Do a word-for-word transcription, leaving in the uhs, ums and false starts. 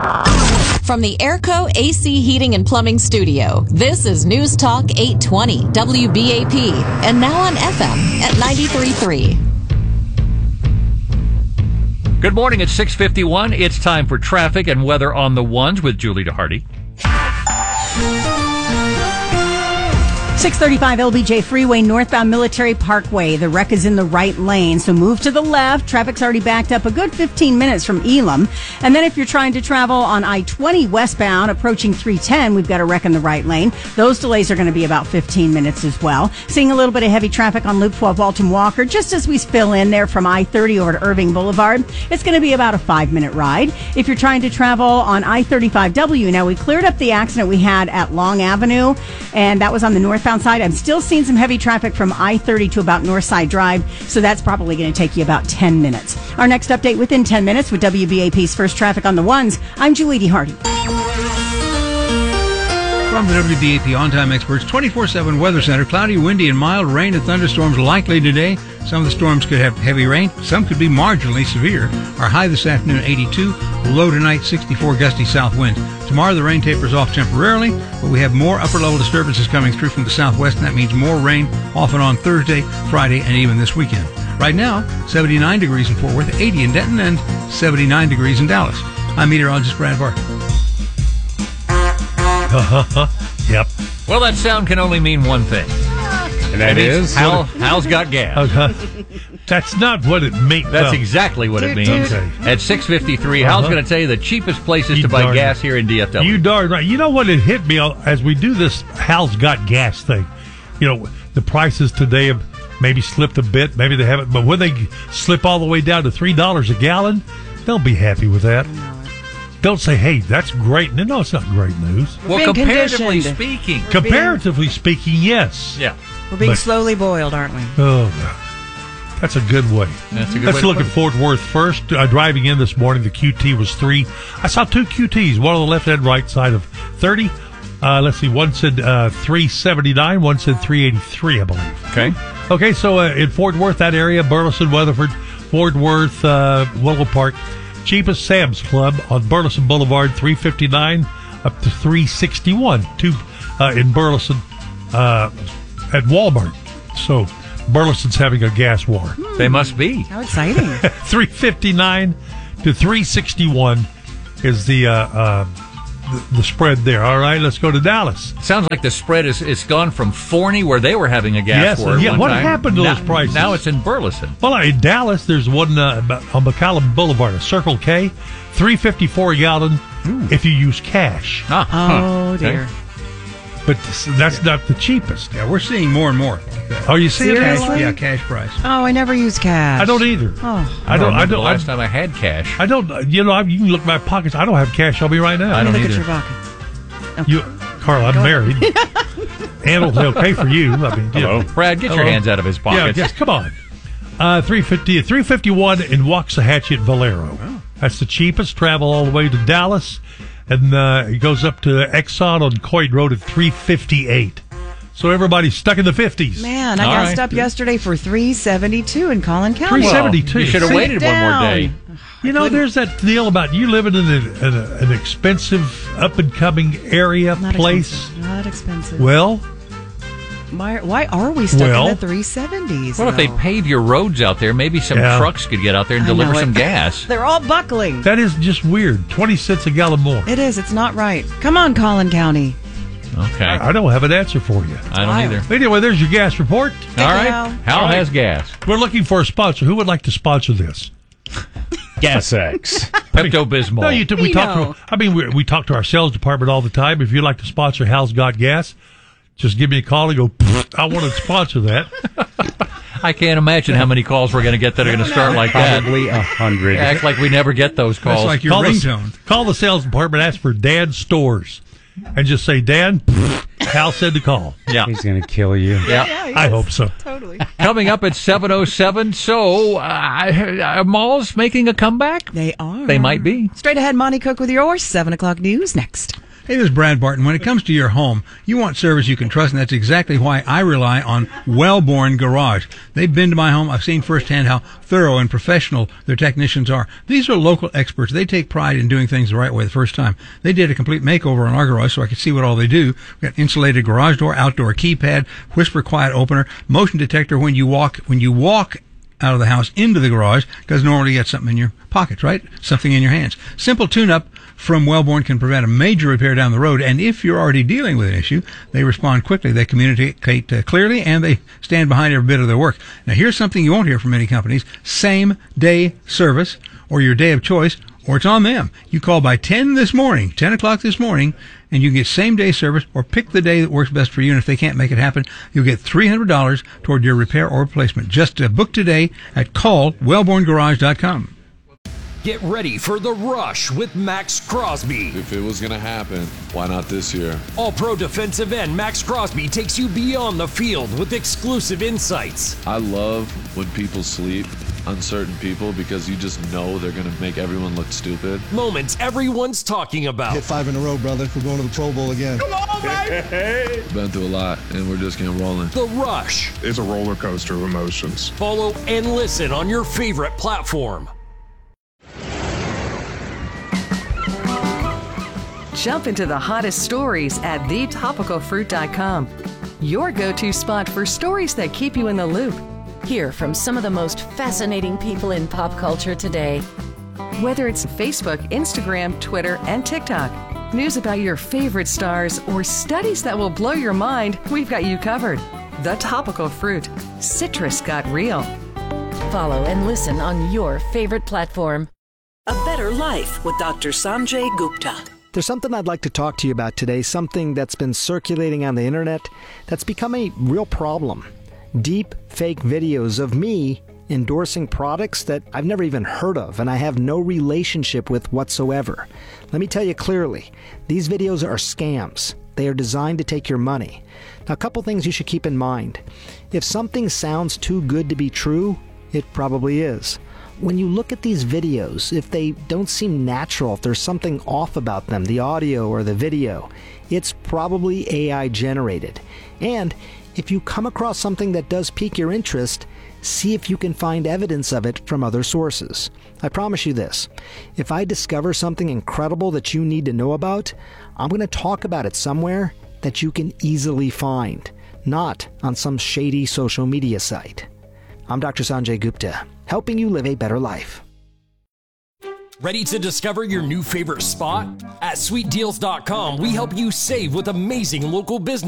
From the Airco A C Heating and Plumbing Studio, this is News Talk eight twenty W B A P, and now on F M at ninety-three point three. Good morning, it's six fifty-one. It's time for traffic and weather on the ones with Julie DeHardy. six thirty-five L B J Freeway, northbound Military Parkway. The wreck is in the right lane, so move to the left. Traffic's already backed up a good fifteen minutes from Elam. And then if you're trying to travel on I twenty westbound, approaching three ten, we've got a wreck in the right lane. Those delays are going to be about fifteen minutes as well. Seeing a little bit of heavy traffic on Loop twelve Walton Walker, just as we spill in there from I thirty over to Irving Boulevard. It's going to be about a five-minute ride. If you're trying to travel on I thirty-five W, now we cleared up the accident we had at Long Avenue, and that was on the northbound side. I'm still seeing some heavy traffic from I thirty to about Northside Drive, so that's probably going to take you about ten minutes. Our next update within ten minutes with W B A P's First Traffic on the Ones. I'm Julie DeHardy. From the W B A P On-Time Experts twenty-four seven Weather Center, cloudy, windy, and mild rain and thunderstorms likely today. Some of the storms could have heavy rain. Some could be marginally severe. Our high this afternoon, eighty-two. Low tonight, sixty-four, gusty south winds. Tomorrow, the rain tapers off temporarily, but we have more upper-level disturbances coming through from the southwest, and that means more rain off and on Thursday, Friday, and even this weekend. Right now, seventy-nine degrees in Fort Worth, eighty in Denton, and seventy-nine degrees in Dallas. I'm meteorologist Brad Barker. Yep. Well, that sound can only mean one thing. And that is? Hal, Hal's got gas. Okay. That's not what it means. That's exactly what it means. Okay. At six fifty-three, Uh-huh. Hal's going to tell you the cheapest places You to buy darn gas right. here in D F W. You darn right. You know what? It hit me as we do this Hal's Got Gas thing. You know, the prices today have maybe slipped a bit. Maybe they haven't. But when they slip all the way down to three dollars a gallon, they'll be happy with that. Don't say, hey, that's great. No, no, it's not great news. well, being comparatively conditioned. speaking. Comparatively speaking, yes. Yeah. We're being But- slowly boiled, aren't we? Oh, that's a good way. That's a good Let's way to look put at it. Fort Worth first. Uh, driving in this morning, the Q T was three. I saw two Q Ts, one on the left and right side of thirty. Uh, let's see, one said uh, three seventy-nine, one said three eighty-three, I believe. Okay. Okay, so uh, in Fort Worth, that area, Burleson, Weatherford, Fort Worth, uh, Willow Park, cheapest Sam's Club on Burleson Boulevard, three fifty-nine up to three sixty-one. Two uh, in Burleson uh, at Walmart. So Burleson's having a gas war. They must be. How exciting. three fifty-nine to three sixty-one is the, uh, uh, the the spread there. All right, let's go to Dallas. Sounds like the spread is it's gone from Forney, where they were having a gas Yes, war. at yeah, one what time. happened to now, those prices? Now it's in Burleson. Well, in Dallas, there's one uh, on McCallum Boulevard, a Circle K, three fifty-four a gallon if you use cash. Ah, huh. Oh, Okay. dear. But that's not the cheapest. Yeah, we're seeing more and more like that. Are you seeing Cash, that? yeah, cash price. Oh, I never use cash. I don't either. Oh. I don't. I remember don't. the last I, time I had cash. I don't. You know, I, you can look at my pockets. I don't have cash on me right now. I don't Look either. at your pockets. You, Carl, I'm married. And it'll say okay for you. I mean, you know. Brad, get your Hello. hands out of his Yeah, pockets. yes, come on. Uh, three fifty, three fifty-one in Waxahachie at Valero. That's the cheapest. Travel all the way to Dallas, and uh, it goes up to Exxon on Coit Road at three fifty-eight. So everybody's stuck in the fifties. Man, I All gassed right. up yesterday for three seventy-two in Collin County. three Well, seventy-two. you should have Sit waited one more down. day. You know, there's that deal about you living in, a, in a, an expensive, up-and-coming area, Not place. expensive. Not expensive. Well, why, why are we stuck Well- in the three seventies? What if they though? pave your roads out there? Maybe some Yeah. trucks could get out there and I know deliver it. some gas. They're all buckling. that is just weird. twenty cents a gallon more. It is. It's not right. Come on, Collin County. Okay. I, I don't have an answer for you. I don't Wild. either. Anyway, there's your gas report. All right. Hal. Hal All right. has gas. We're looking for a sponsor. Who would like to sponsor this? Gas X. Pepto-Bismol. No, you t- we We talk know. to. I mean, we, we talk to our sales department all the time. If you'd like to sponsor Hal's Got Gas, just give me a call and go. I want to sponsor that. I can't imagine how many calls we're going to get that are going to start like that. Probably a hundred. Act like we never get those calls. That's like your call ringtone. The, call the sales department. Ask for Dan Stores, and just say, Dan, Hal said to call. yeah. He's going to kill you. Yeah. I hope so. Totally. Coming up at seven oh seven. So, uh, are malls making a comeback? They are. They might be. Straight ahead, Monty Cook with your seven o'clock news next. Hey, this is Brad Barton. When it comes to your home, you want service you can trust, and that's exactly why I rely on Wellborn Garage. They've been to my home. I've seen firsthand how thorough and professional their technicians are. These are local experts. They take pride in doing things the right way the first time. They did a complete makeover on our garage so I could see what all they do. We've got insulated garage door, outdoor keypad, whisper quiet opener, motion detector when you walk, when you walk out of the house into the garage, because normally you got something in your pockets, right? Something in your hands. Simple tune-up from Wellborn can prevent a major repair down the road, and if you're already dealing with an issue, they respond quickly, they communicate uh, clearly, and they stand behind every bit of their work. Now, here's something you won't hear from many companies: same-day service, or your day of choice, or it's on them. You call by ten this morning, ten o'clock this morning, and you get same-day service, or pick the day that works best for you, and if they can't make it happen, you'll get three hundred dollars toward your repair or replacement. Just uh, book today at call wellborn garage dot com. Get ready for The Rush with Max Crosby. If it was going to happen, why not this year? All-pro defensive end Max Crosby takes you beyond the field with exclusive insights. I love when people sleep, uncertain people, because you just know they're going to make everyone look stupid. Moments everyone's talking about. Hit five in a row, brother. We're going to the Pro Bowl again. Come on, baby! Been through a lot, and we're just getting rolling. The Rush. It's a roller coaster of emotions. Follow and listen on your favorite platform. Jump into the hottest stories at the topical fruit dot com. Your go-to spot for stories that keep you in the loop. Hear from some of the most fascinating people in pop culture today. Whether it's Facebook, Instagram, Twitter, and TikTok, news about your favorite stars, or studies that will blow your mind, we've got you covered. The Topical Fruit. Citrus got real. Follow and listen on your favorite platform. A Better Life with Doctor Sanjay Gupta. There's something I'd like to talk to you about today, something that's been circulating on the internet that's become a real problem. Deep fake videos of me endorsing products that I've never even heard of and I have no relationship with whatsoever. Let me tell you clearly, these videos are scams. They are designed to take your money. Now, a couple things you should keep in mind. If something sounds too good to be true, it probably is. When you look at these videos, if they don't seem natural, if there's something off about them, the audio or the video, it's probably A I generated. And if you come across something that does pique your interest, see if you can find evidence of it from other sources. I promise you this, if I discover something incredible that you need to know about, I'm going to talk about it somewhere that you can easily find, not on some shady social media site. I'm Doctor Sanjay Gupta, helping you live a better life. Ready to discover your new favorite spot? At sweet deals dot com, we help you save with amazing local business.